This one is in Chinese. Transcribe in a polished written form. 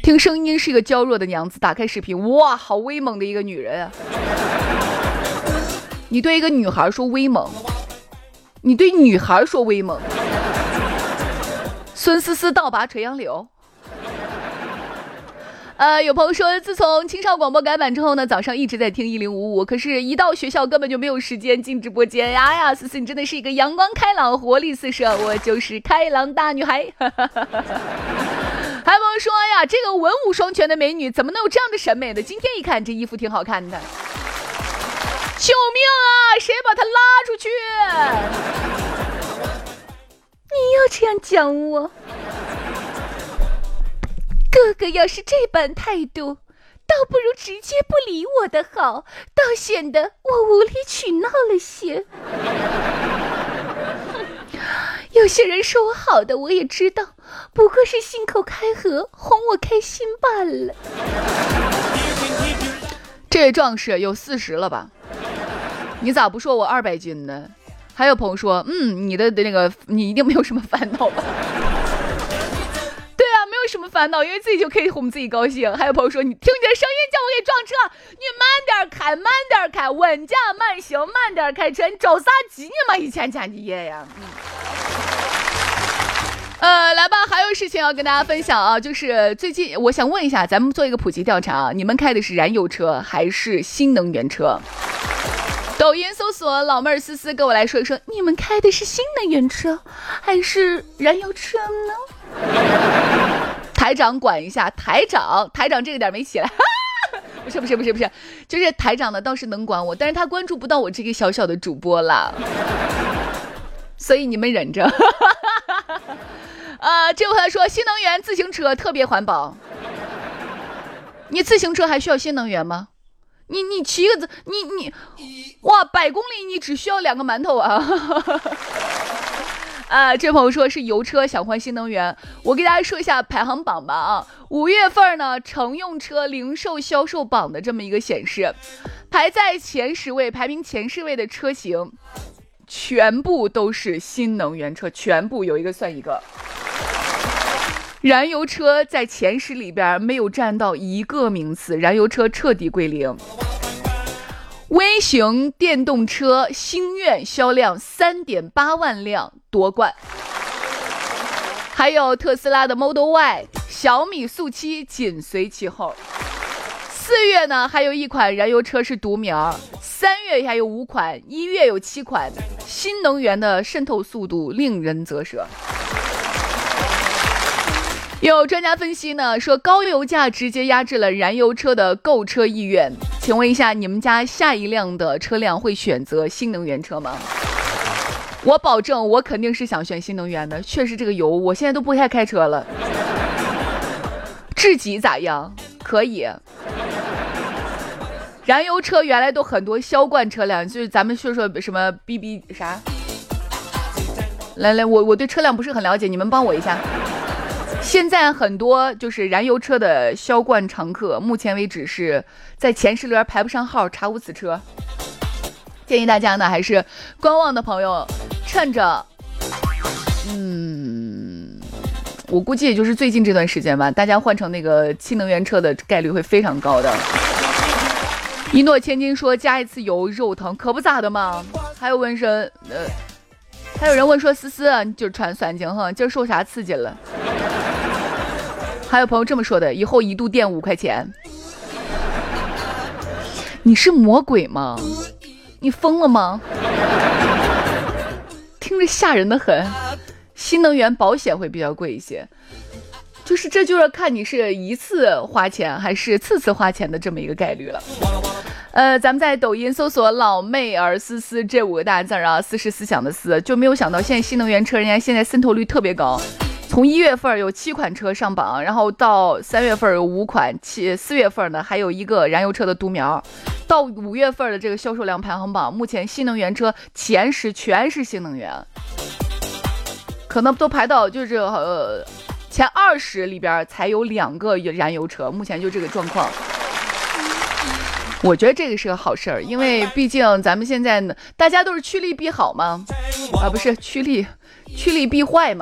听声音是一个娇弱的娘子，打开视频，哇，好威猛的一个女人啊！你对一个女孩说威猛，你对女孩说威猛。孙思思倒拔垂杨柳。有朋友说，自从青少广播改版之后呢，早上一直在听1055，可是一到学校根本就没有时间进直播间呀。思思，你真的是一个阳光开朗、活力四射，我就是开朗大女孩。还有朋友说呀，这个文武双全的美女怎么能有这样的审美的？今天一看这衣服挺好看的。救命啊！谁把她拉出去？你要这样讲我？哥哥要是这般态度，倒不如直接不理我的好，倒显得我无理取闹了些。有些人说我好的，我也知道，不过是信口开河，哄我开心罢了。这位壮士有40了吧？你咋不说我200斤呢？还有朋友说，你的那个你一定没有什么烦恼吧？对啊，没有什么烦恼，因为自己就可以哄自己高兴。还有朋友说，你听你的声音叫我给撞车，你慢点开，稳驾慢行，慢点开车，你着啥急呢嘛？以前的爷呀。来吧，还有事情要跟大家分享啊，就是最近我想问一下，咱们做一个普及调查啊，你们开的是燃油车还是新能源车？抖音搜索老妹儿思思，跟我来说一说，你们开的是新能源车还是燃油车呢？台长管一下，台长这个点没起来。不是，就是台长呢倒是能管我，但是他关注不到我这个小小的主播啦，所以你们忍着。这位他说，新能源自行车特别环保。你自行车还需要新能源吗？你骑个你哇，100公里你只需要2个馒头啊！这朋友说是油车想换新能源，我给大家说一下排行榜吧啊。5月份呢，乘用车零售销售榜的这么一个显示，排在前10位，排名前10位的车型，全部都是新能源车，全部有一个算一个。燃油车在前10里边没有占到一个名次，燃油车彻底归零。微型电动车星越销量3.8万辆夺冠，还有特斯拉的 Model Y、小米速7紧随其后。4月呢，还有1款燃油车是独苗，3月还有5款，1月有7款。新能源的渗透速度令人啧舌。有专家分析呢，说高油价直接压制了燃油车的购车意愿。请问一下，你们家下一辆的车辆会选择新能源车吗？我保证，我肯定是想选新能源的。确实，这个油我现在都不太开车了。智己咋样？可以。燃油车原来都很多销冠车辆，就是咱们说什么 BB 啥？来，我对车辆不是很了解，你们帮我一下。现在很多就是燃油车的销冠常客，目前为止是在前10轮排不上号，查无此车。建议大家呢，还是观望的朋友，趁着，我估计也就是最近这段时间吧，大家换成那个新能源车的概率会非常高的。一诺千金说加一次油肉疼，可不咋的嘛。还有问说，还有人问说思思你就穿酸精哈，今儿受啥刺激了？还有朋友这么说的，以后1度电5块钱。你是魔鬼吗？你疯了吗？听着吓人的很。新能源保险会比较贵一些，这就是看你是一次花钱还是次次花钱的这么一个概率了。咱们在抖音搜索老妹儿思思这5个大字啊，思是思想的思，就没有想到现在新能源车人家现在渗透率特别高。从1月份有7款车上榜，然后到3月份有5款，4月份呢还有一个燃油车的独苗，到5月份的这个销售量排行榜，目前新能源车前10全是新能源，可能都排到就是前20里边才有2个燃油车，目前就这个状况。我觉得这个是个好事儿，因为毕竟咱们现在呢，大家都是趋利避好嘛，不是趋利避坏嘛。